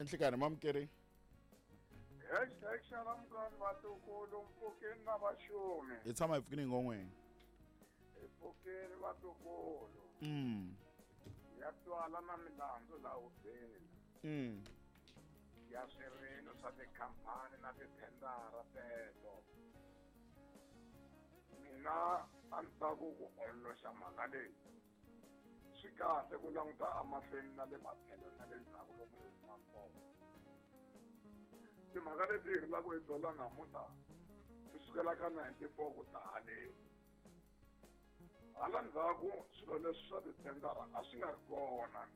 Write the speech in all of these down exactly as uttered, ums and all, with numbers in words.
enhlikani mamkeri Hashtag shalom mngani batukulu mpukeni nabashumi. hi tshama hi pfukini ngongweni Mpukeni batukulu. mm Ya twala na milandzu la hotela. mm Ya swirilo swa tikhampani na tithendara teto. Mina a ni ta ku ku ololoxa mhaka leyi. Swi kahle ku languta amahlweni na le matlhelo na le ndzhaku lomu hi humaka kona. Timhaka leti hi rilaka hi tona namuntlha swi sukela ka ninety-four ku ta haleni. Hala ndzhaku swilo leswi swa tithendara a swi nga ri kona.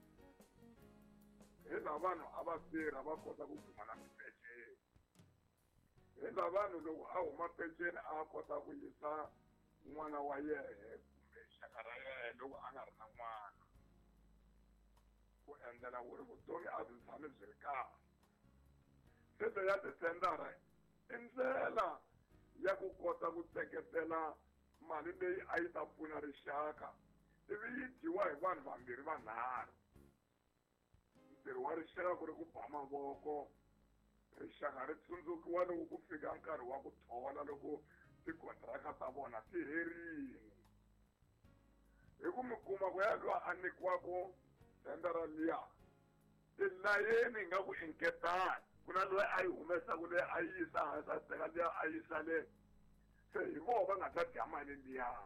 Hi laha vanhu a va tirha va kota ku kuma na mipeceni. Hi laha vanhu loko a huma peceni a kota ku yisa n'wana wa yehe kumbe xaka ra yehe loko a nga ri na n'wana. Ku endlela ku ri vutomi a byi tshami byi ri kahle. Sete ya tithendara i ndlela ya ku kota ku teketela mali leyi a yi ta pfuna rixaka ivi yi dyiwa hi vanhu vambirhi vanharhu. Ntirho wa rixaka ku ri ku ba mavoko rixaka ri tsundzukiwa loko ku fika nkarhi wa ku thola loko tikontiraka ta vona ti herile. Hi ku mi kuma ku ya loyi a nyikiwaka thendara liya tilayeni nga ku inketani ku na loyi a yi humesaka leyi a yi yisa hansi a teka liya a yisa le se hi vona va nga ta dya mali liya.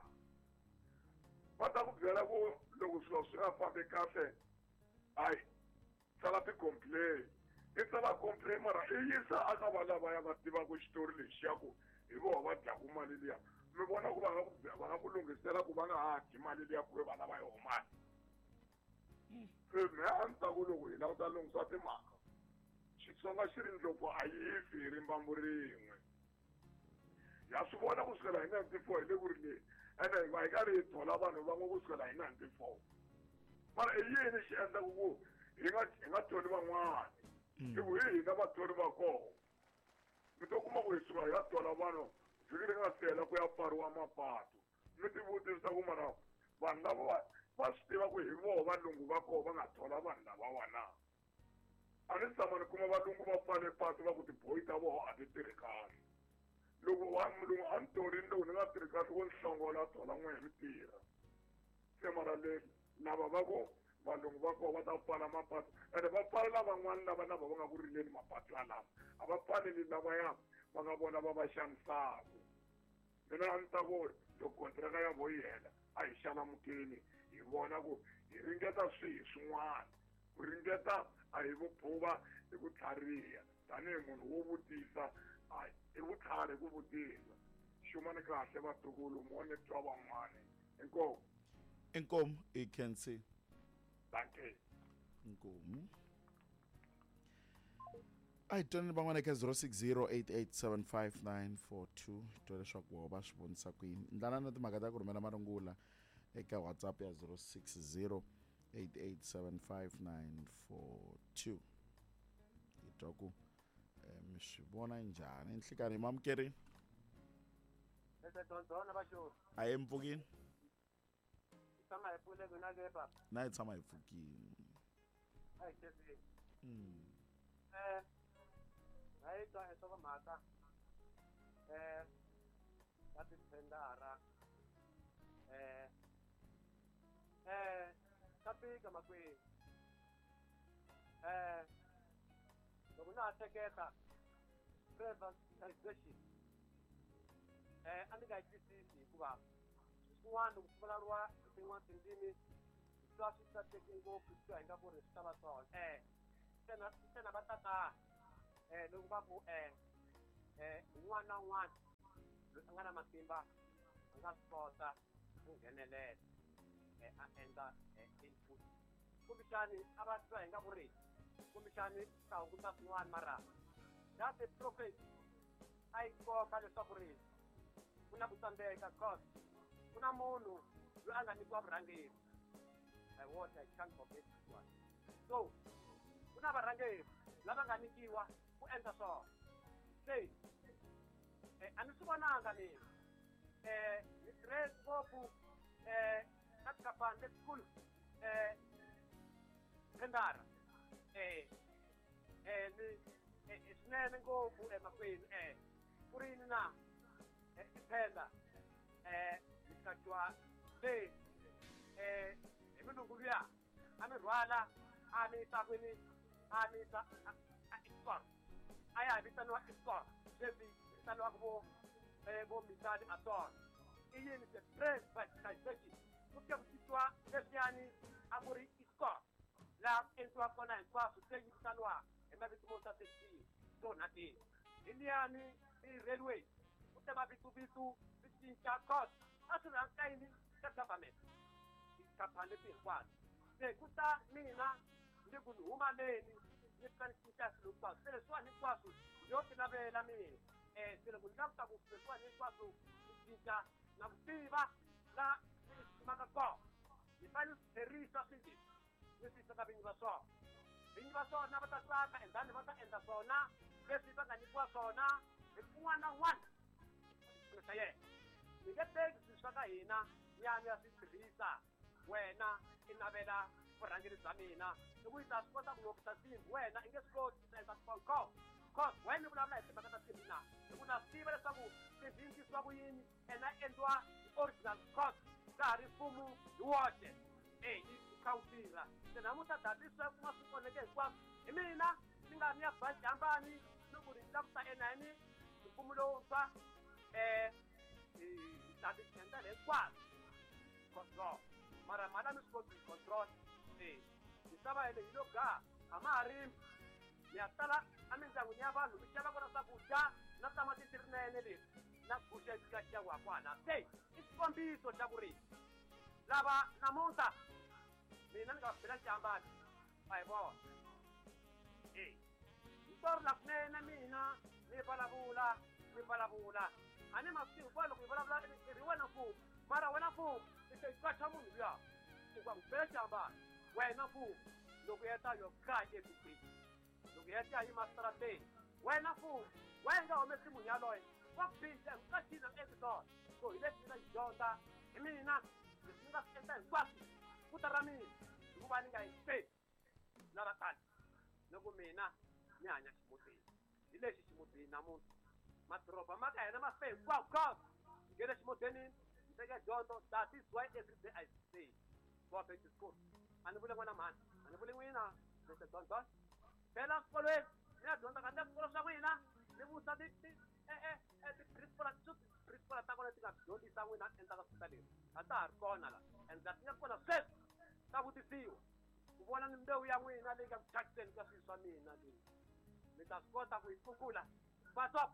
Va ta ku byela ku loko swilo swi nga fambi kahle hayi tsala ti-complain i tsala complain mara i yisa aka va lavaya va tivaka xitori lexi ya ku hi vona va dyaku mali liya. Mi vona ku va nga ku va nga ku lunghisela ku va nga ha dyi mali liya ku ve va lava yoho mali. Se me a ni ta ku loko hi lava ku ta lunghisa timhaka Xitsonga xi ri ndlopfu a yi fi hi rimbambu rin'we. Ya swi vona ku sukela hi ninety-four hi le ku ri leyi ene hi va hi karhi hi thola vanhu van'we ku sukela hi ninety-four. Mara i yini xi endlaku ku hi nga hi nga tholi van'wani i ku hi hina vathori va kona. Mi to kuma ku hi suka hi ya thola vanhu vhiki ri nga si hela ku ya pfariwa mapatu. Mi tivutisa ku mara vanhu lava va swi tiva ku hi vona valungu va kona va nga thola vanhu lavawa na. A ni tshama ni kuma valungu va pfale patu va ku tiboyi ta vona a ti tirhi kahle. Loko wa mulungu a ni thorini loko ni nga tirhi kahle ku ni hlongola a thola n'we hi mi tirha. Se mara leswi lava va ku valungu va kona va ta pfala mapatu ende va pfalela van'wani lava na va va nga ku rileni mapatu yalawo a va pfaleli lavaya va nga vona va va xanisaka. Mina a ni ta ku loko kontiraka ya vo yi hela a hi xalamukeni hi vona ku hi ringeta swihi swin'wana. Ku ringeta a hi vuphuva hi ku tlhariha tanihi munhu wo vutisa a hi vutlhari ku vutisa. Xumani kahle vatukulu mo ni twa van'wani inkomu inkomu i khensi danke inkomu a hi twaneni van'wana eka zero six zero eight eight seven five nine four two hi twa leswaku vona va swi vonisa ku yini. Ndlana na timhaka ta ku rhumela marungula eka WhatsApp ya zero six zero eight eight seven five nine four two hi twa ku mi swi vona njhani enhlikani mamukeri Ndona basho a hi mpfukini tshama hi pfule ku na ke papa na hi tshama hi pfukini. ai tshezi mm eh ai to e to mhaka eh va ti thendara eh eh kapika makwini eh loko na teketa privatization eh a ni nga twisisi hikuva swin'wana loko swi vulavuriwa hi tin'wana tindzimi swa swi tateke ngopfu swi hi nga ku ri swi ta va swona eh sena sena va tata eh loko va ku eh eh un'wana na un'wana loyi a nga na matimba a nga swi kota ku nghenelela eh a endla input kumbexani a va twa hi nga ku ri kumbexani ta hunguta swin'wana mara ya the prophet a yi koka leswaku ri ku na ku tsandzeka cause ku na munhu loyi a nga nyikiwa vurhangeri I what I can't forget this one. So ku na varhangeri lava nga nyikiwa ku endla swona se eh a ni swi vonanga mina eh ni tirhe ngopfu eh ka tikhampani letikulu eh thendara eh eh ni swinene ngopfu emakwenu eh ku ri yini na iphenda eh mikatwa le eh iminungu luya a mi rhwala a mi ta kwini a mi ta iskor a ya vitaniwa iskor leswi vitaniwaka vo vo mitani aton i yini the privatization ku ke ku titwa leswiyani a ku ri iskor laha ku endliwa kona hinkwaswo se yi vitaniwa hi mavito mo sasekile so na tini hi liyani i railway ku te mavituvitu swi cinca cost a swi rhankayini ka government tikhampani leti hinkwato se ku ta mina ndi ku ni huma leni ni fika ni cinca swilo hinkwaswo se leswiwani hinkwaswo yo ti navela mina um se loko ni lava ku ta ku leswiwani hinkwaswo ni cinca na ku tiva la ni simaka kona ni fanele ni swi tlherisa swilo leswi ni swi yisa ka vinyi va swona vinyi va swona va ta tsaka endzhaku va ta endla swona leswi va nga nyikiwa swona hi kun'wana na un'wana xipfuno xa yena ni nge teki swilo swa ka hina nyani ya swi tirhisa wena i navela vurhangeri bya mina i ku yi ta swi kota ku lokisa nsimbi wena i nge swi koti ku ta endla swikonkho cause wena ni vulavula hi timhaka ta nsimbi na hi ku na swi tiva leswaku nsimbi yi ndlisiwa ku yini ena endliwa hi original cost ka ha ri mfumo hi woxe e yi kha wu tirha se namuntlha datisa kuma swi onheke hinkwaswo hi mina ni nga ni ya bangi hambani ni ku ri ni lavu ta enani mfumo lowuntshwa um dati endlela hinkwaswo control mara mala mi swi koti control e misava yele yi lo gaha a ma ha rimi mi ya tala emindyangwini ya vanhu mi xava kona swakudya na tamatisi rinene leri na guxa eka xixaku hakwana se i xikombiso xa ku ri lava namuntlha mina ni nga bela xihambani a hi vona e ntori lakunene mina ni vulavula ni vulavula a ni masiku hinkwayo loko hi vulavula i ri wena mfumo mara wena mfumo i te qacha munhu luya i ku bela xihambani wena mfumo loko u heta yo kaya ekupeni loko u heta yi masitarateni wena mfumo wa nga humesi munhu yaloye wa bixa hi ka xina ekitona so hi leswi nga dyondza hi mina leswi ni nga swi endla hinkwaswo futa ra mina hikuva ni nga yingiseli lava tani loko mina ni hanya ximutini hi lexi ximutini namuntlha madoroba ma ka hina ma fe hinkwawo cause hi nge le ximutinini ni teke dyondzo that is why every day I say go back to school a ni vule n'wana mhani a ni vule n'wina lese dyondzo phela swikolweni ni ya dyondza kahle swikolo swa n'wina ni vusa ti ti ti-principal ti-principal ta kona ti nga dyondzisa n'wina endzaka swita leri a ta ha ri kona la and ti nga kona sweswi ta vutisiwa ku vona ni mbewu ya n'wina leyi nga ku thyakiseni ka swilo swa mina leyi mi ta swi kota ku yi pfukula vatop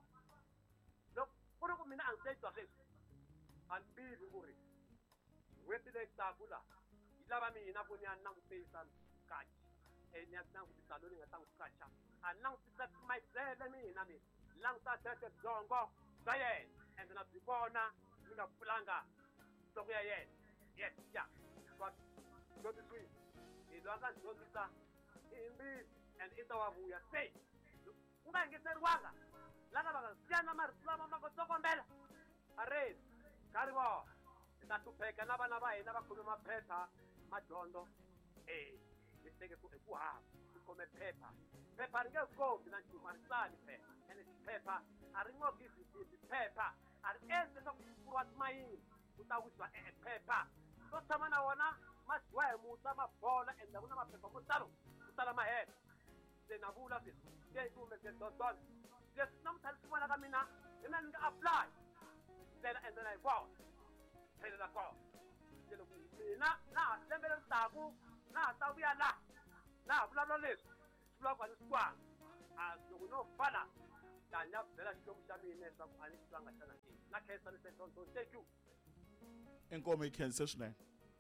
loko ku ri ku mina a ni se twa sweswi a ni tivi ku ri n'hweti leyi taka la yi lava mina ku ni ya langutisa kachi e ni ya langutisa loyi ni nga ta n'wi kacha a ni langutisa timayisele mina mina languta tete byongo bya yena ende na byi vona ni nga pfulanga nhloko ya yena yes ya dyondzisiwile hi loyi a nga dyondzisa i yimbisi and i ta wa vuya se ku nga yingiseriwanga la nga va nga siyana marito lama ma ko tsokombela a reni nkarhi vona hi ta hlupheka na vana va hina va khome maphepha ma dyondzo e ni teke ku ku hava ku khome phepha phepha ri nge komi na nchumu a ri tsali phepha ene tiphepha a ri ngokisi tiphepha a ri endli leswaku ku pfuriwa timayini ku ta wisiwa e phepha to tshama na wona ma dyiwa hi musa ma bola ende ku na maphepha mo talo ku tala ma hela se na vula sweswi se ku humese dodona leswi na muthali swi vona ka mina hi mina ni nga apply ndlela ende na hi kona tlhelela kona se loko mina na lembe leri taku na ha ta vuya laha na ha vulavula leswi swi vula ku a ni swi twanga a loko no fala ta ni ya byela xikwembu xa mina leswaku a ni swi twanga xana ke na khensa ni se dyondzo thank you inkomo yi khense swinene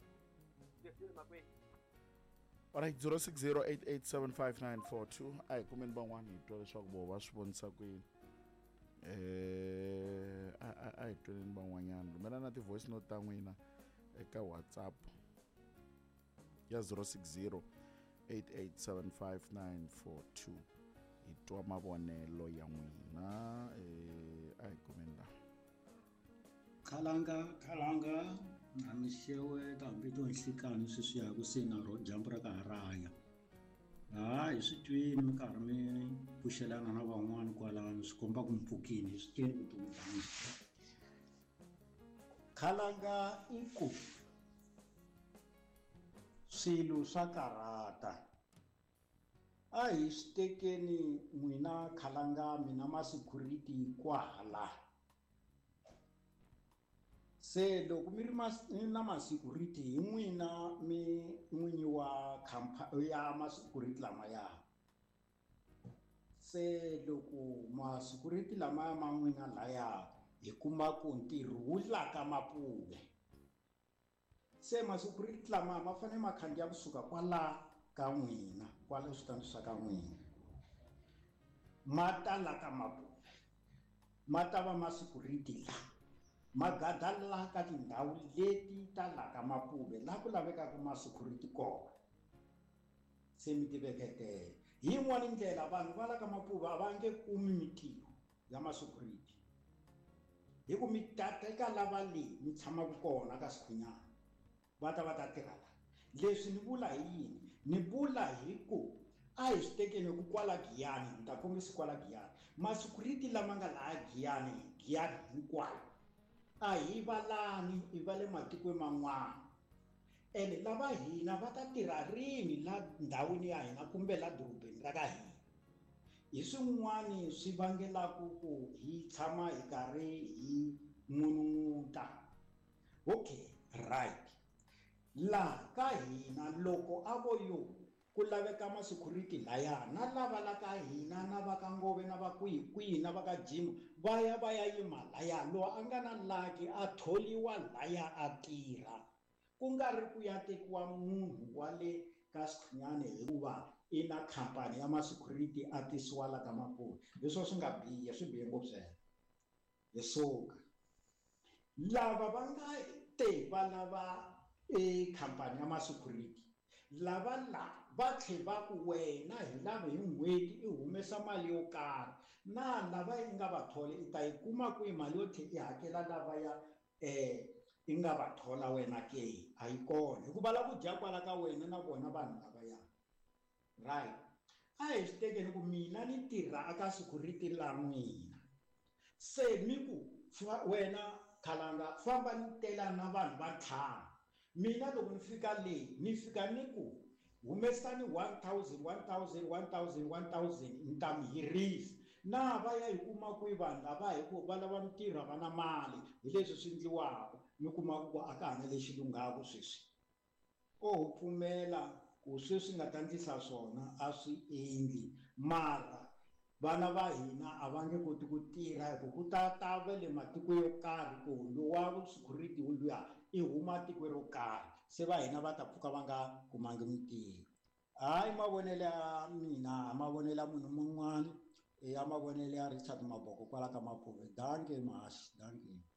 leswi makwenu alright zero six zero eight eight seven five nine four two a hi kumeni van'wana hi twa leswaku vo va swi vonisa kwini um a hi tweneni van'wanyana rhumela na ti-voice note ta n'wina eka whatsapp ya zero six zero eight eight seven five nine four two hi twa mavonelo ya n'wina um a hi kumeni la khalanga khalanga na mixewe kambe to nhlikani sweswiya ku se na ro dyambu ra ka ha raya hayi swi twini mi karhi mi pfuxelana na van'wani kwalano swi komba ku mi pfukini swi twini vutomi bya n'wina. Khalanga i ku swilo swa karhata a hi swi tekeni n'wina khalanga mina ma security kwala. Se loko mi ri na ma security hi n'wina mi n'winyi wa khampani ya ma security lamaya. Se loko ma security lamaya ma n'wina laya hi kuma ku ntirho wu laka mapuve. Se ma security lama ma fanele ma khandziya kusuka kwala ka n'wina kwala switandi swa ka n'wina ma ta laka mapuve ma ta va ma security la magada la ka tindhawu leti ta laka mapuve la ku lavekaka ma security kona. Se mi tiveketela hi yin'wana ndlela vanhu va laka mapuve a va nge kumi mintirho ya ma security hi ku mi ta teka lava le mi tshamaka kona ka Sikhunyana va ta va ta tirha la. Leswi ni vula hi yini? Ni vula hi ku a hi swi tekeni ku kwala Giyani ni ta kombisa kwala Giyani ma security lama nga laha Giyani Giyani hinkwayo a hi valani i va le matikweni man'wana ene lava hina va ta tirha rini la ndhawini ya hina kumbe la dorobeni ra ka hina. Hi swin'wani swi vangelaka ku hi tshama hi karhi hi n'unun'uta. Okay, right. Laha ka hina loko a vo yo ku laveka ma security laya na lava la ka hina na va ka Ngove na va kwihi kwihi na va ka Jimo va ya va ya yima laya loyi a nga na laki a tholiwa laya a tirha ku nga ri ku ya tekiwa munhu wa le ka Sikhunyana hikuva i na khampani ya ma security a tisiwa la ka Mapuve. Leswo swi nga biha swi bihe ngopfu sweswo hi suka lava va nga te va lava e khampani ya ma security lava la va tlhe va ku wena hi lava hi n'hweti i humesa mali yo karhi na lava yi nga va thole i ta yi kuma kwihi mali yo tlhe i hakela lava ya eh i nga va thola wena ke a yi kona hikuva lava ku dya kwala ka wena na vona vanhu lavaya. Right, a hi swi tekeni ku mina ni tirha aka security la n'wina se mi ku wena Khalanga famba ni tela na vanhu va ntlhanu mina loko ni fika le ni fika ni ku humesani one thousand one thousand one thousand one thousand ni ta mi hirisa na va ya hi kuma kwihi vanhu lava hi ku va lava mintirho va na mali hi leswi swi endliwaka mi kuma ku a ka hanya lexi lunghaka sweswi. O ho pfumela ku sweswi nga ta ndlisa swona a swi endli mara vana va hina a va nge koti ku tirha hi ku ku ta ta va le matiko yo karhi ku lowa security wu luya i huma tiko ro karhi se va hina va ta pfuka va nga kumangi mintirho. Hayi mavonelo ya mina mavonelo ya munhu mun'wana ya mavonelo ya Richard Maboko kwala ka Mapuve. Danke Mashi, danke.